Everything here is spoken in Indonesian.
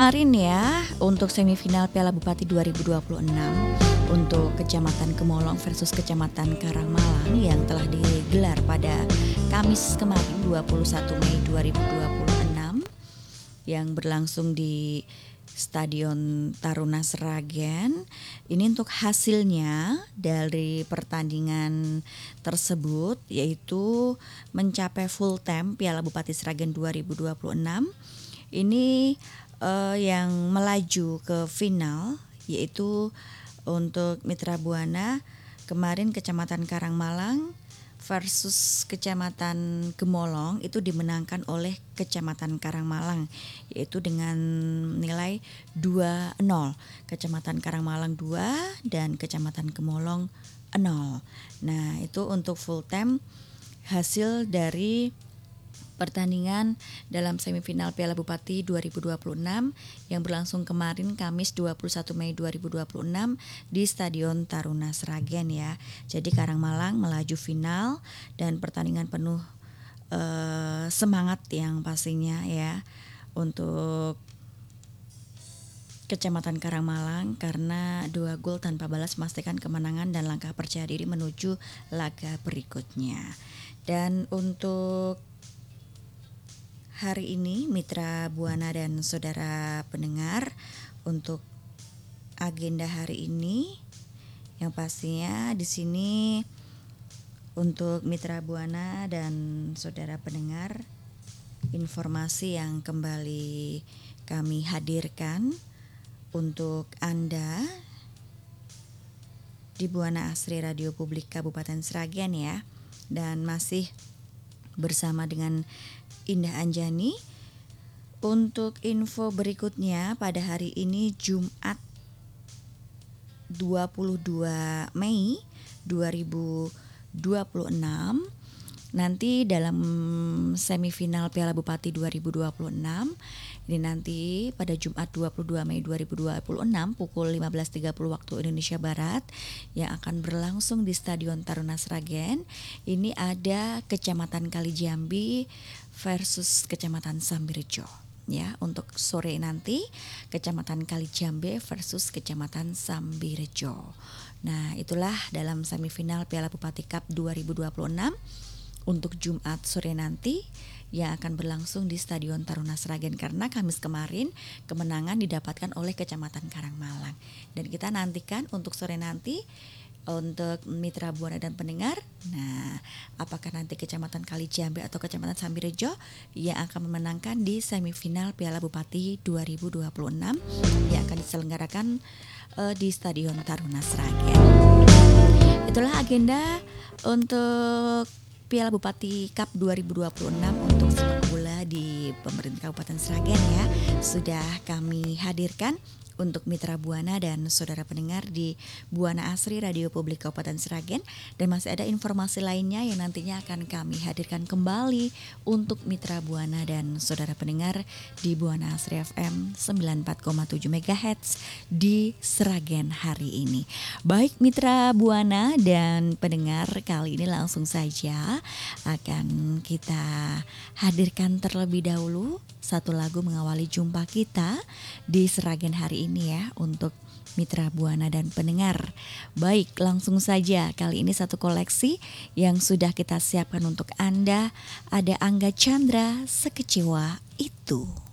kemarin ya untuk semifinal Piala Bupati 2026 untuk Kecamatan Gemolong versus Kecamatan Karangmalang yang telah digelar pada Kamis kemarin 21 Mei 2026 yang berlangsung di Stadion Taruna Sragen. Ini untuk hasilnya dari pertandingan tersebut yaitu mencapai full time Piala Bupati Sragen 2026. Ini yang melaju ke final yaitu untuk Mitra Buana kemarin Kecamatan Karangmalang versus Kecamatan Gemolong itu dimenangkan oleh Kecamatan Karangmalang yaitu dengan nilai 2-0. Kecamatan Karangmalang 2 dan Kecamatan Gemolong 0. Nah, itu untuk full time hasil dari pertandingan dalam semifinal Piala Bupati 2026 yang berlangsung kemarin Kamis 21 Mei 2026 di Stadion Taruna Sragen ya. Jadi Karangmalang melaju final dan pertandingan penuh semangat yang pastinya ya untuk Kecamatan Karangmalang karena 2 gol tanpa balas memastikan kemenangan dan langkah percaya diri menuju laga berikutnya. Dan untuk hari ini Mitra Buana dan saudara pendengar untuk agenda hari ini yang pastinya di sini untuk Mitra Buana dan saudara pendengar informasi yang kembali kami hadirkan untuk Anda di Buana Asri Radio Publik Kabupaten Sragen ya, dan masih bersama dengan Indah Anjani. Untuk info berikutnya pada hari ini Jumat 22 Mei 2026 nanti dalam semifinal Piala Bupati 2026 ini nanti pada Jumat 22 Mei 2026 pukul 15.30 waktu Indonesia Barat yang akan berlangsung di Stadion Taruna Sragen. Ini ada Kecamatan Kalijambi versus Kecamatan Sambirejo. Ya, untuk sore nanti Kecamatan Kalijambe versus Kecamatan Sambirejo. Nah, itulah dalam semifinal Piala Bupati Cup 2026 untuk Jumat sore nanti yang akan berlangsung di Stadion Taruna Sragen karena Kamis kemarin kemenangan didapatkan oleh Kecamatan Karangmalang. Dan kita nantikan untuk sore nanti untuk Mitra Buana dan pendengar. Nah, apakah nanti Kecamatan Kalijambe atau Kecamatan Sambirejo yang akan memenangkan di semifinal Piala Bupati 2026 yang akan diselenggarakan di Stadion Taruna Sragen. Itulah agenda untuk Piala Bupati Cup 2026 untuk sepak bola di pemerintah Kabupaten Sragen ya. Sudah kami hadirkan untuk Mitra Buana dan saudara pendengar di Buana Asri Radio Publik Kabupaten Sragen, dan masih ada informasi lainnya yang nantinya akan kami hadirkan kembali untuk Mitra Buana dan saudara pendengar di Buana Asri FM 94,7 MHz di Sragen hari ini. Baik Mitra Buana dan pendengar, kali ini langsung saja akan kita hadirkan terlebih dahulu satu lagu mengawali jumpa kita di Sragen hari ini ya untuk Mitra Buana dan pendengar. Baik, langsung saja kali ini satu koleksi yang sudah kita siapkan untuk Anda. Ada Angga Chandra, Sekecewa Itu.